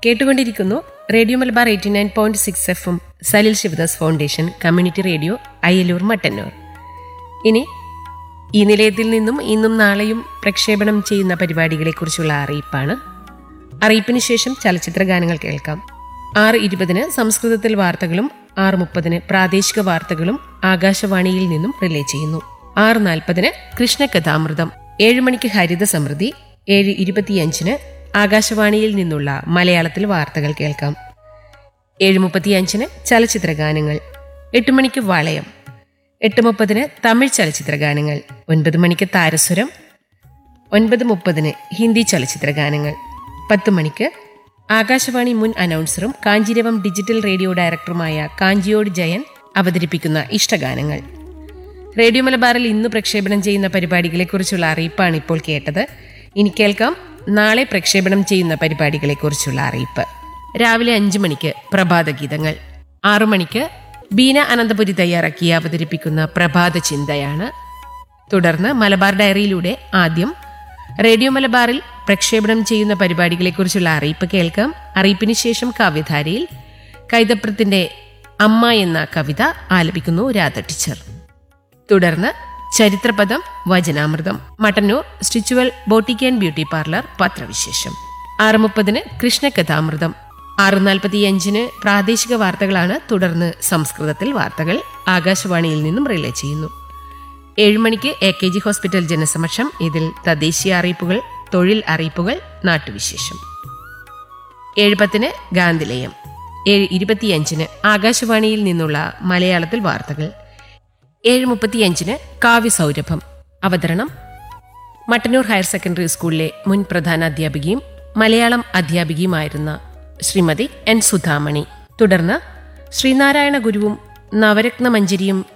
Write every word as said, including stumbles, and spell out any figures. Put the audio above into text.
കേട്ടുകൊണ്ടിരിക്കുന്നു radio Malabar eighty nine point six എഫും Salil Sivadas foundation community radio Ayyalur Mattannur. ഇനി ഈ നിലയത്തിൽ നിന്നും ഇന്നും നാളെയും പ്രക്ഷേപണം ചെയ്യുന്ന പരിപാടികളെക്കുറിച്ചുള്ള അറിയിപ്പാണ്. അറിയിപ്പിന് ശേഷം ചലച്ചിത്ര ഗാനങ്ങൾ കേൾക്കാം. ആറ് ഇരുപതിന് സംസ്കൃതത്തിൽ വാർത്തകളും ആറ് മുപ്പതിന് പ്രാദേശിക വാർത്തകളും ആകാശവാണിയിൽ നിന്നും റിലേ ചെയ്യുന്നു. ആറ് നാൽപ്പതിന് കൃഷ്ണകഥാമൃതം, ഏഴ് മണിക്ക് ഹരിത സമൃദ്ധി, ഏഴ് ഇരുപത്തിയഞ്ചിന് ആകാശവാണിയിൽ നിന്നുള്ള മലയാളത്തിൽ വാർത്തകൾ കേൾക്കാം. ഏഴ് മുപ്പത്തിയഞ്ചിന് ചലച്ചിത്ര ഗാനങ്ങൾ, എട്ട് മണിക്ക് വളയം, എട്ട് മുപ്പതിന് തമിഴ് ചലച്ചിത്ര ഗാനങ്ങൾ, ഒൻപത് മണിക്ക് താരസ്വരം, ഒൻപത് മുപ്പതിന് ഹിന്ദി ചലച്ചിത്ര ഗാനങ്ങൾ, പത്ത് മണിക്ക് ആകാശവാണി മുൻ അനൗൺസറും കാഞ്ചീരവം ഡിജിറ്റൽ റേഡിയോ ഡയറക്ടറുമായ കാഞ്ചിയോട് ജയൻ അവതരിപ്പിക്കുന്ന ഇഷ്ടഗാനങ്ങൾ. റേഡിയോ മലബാറിൽ ഇന്ന് പ്രക്ഷേപണം ചെയ്യുന്ന പരിപാടികളെക്കുറിച്ചുള്ള അറിയിപ്പാണ് ഇപ്പോൾ കേട്ടത്. ഇനി കേൾക്കാം നാളെ പ്രക്ഷേപണം ചെയ്യുന്ന പരിപാടികളെക്കുറിച്ചുള്ള അറിയിപ്പ്. രാവിലെ അഞ്ചു മണിക്ക് പ്രഭാത ഗീതങ്ങൾ, ആറു മണിക്ക് ബീന അനന്തപുരി തയ്യാറാക്കി അവതരിപ്പിക്കുന്ന പ്രഭാത ചിന്തയാണ്. തുടർന്ന് മലബാർ ഡയറിയിലൂടെ ആദ്യം റേഡിയോ മലബാറിൽ പ്രക്ഷേപണം ചെയ്യുന്ന പരിപാടികളെക്കുറിച്ചുള്ള അറിയിപ്പ് കേൾക്കാം. അറിയിപ്പിന് ശേഷം കാവ്യധാരയിൽ കൈതപ്രത്തിന്റെ അമ്മ എന്ന കവിത ആലപിക്കുന്നു രാധ ടീച്ചർ. തുടർന്ന് ചരിത്രപദം, വചനാമൃതം, Mattannur സ്റ്റിച്ചുവൽ boutique and beauty parlour പത്രവിശേഷം. ആറ് മുപ്പതിന് കൃഷ്ണകഥാമൃതം, ആറ് നാൽപ്പത്തിയഞ്ചിന് പ്രാദേശിക വാർത്തകളാണ്. തുടർന്ന് സംസ്കൃതത്തിൽ വാർത്തകൾ ആകാശവാണിയിൽ നിന്നും റിലേ ചെയ്യുന്നു. ഏഴ് മണിക്ക് എ കെ ജി ഹോസ്പിറ്റൽ ജനസമക്ഷം, ഇതിൽ തദ്ദേശീയ അറിയിപ്പുകൾ, തൊഴിൽ അറിയിപ്പുകൾ, നാട്ടുവിശേഷം. ഏഴ് പത്തിന് ഗാന്ധിലയം, ഏഴ് ഇരുപത്തിയഞ്ചിന് ആകാശവാണിയിൽ നിന്നുള്ള മലയാളത്തിൽ വാർത്തകൾ, ഏഴ് മുപ്പത്തിയഞ്ചിന് കാവ്യസൗരഭം, അവതരണം മട്ടന്നൂർ ഹയർ സെക്കൻഡറി സ്കൂളിലെ മുൻ പ്രധാന അധ്യാപികയും മലയാളം അധ്യാപികയുമായിരുന്ന ശ്രീമതി എൻ സുധാമണി. തുടർന്ന് ശ്രീനാരായണ ഗുരുവും നവരത്നമഞ്ജരിയും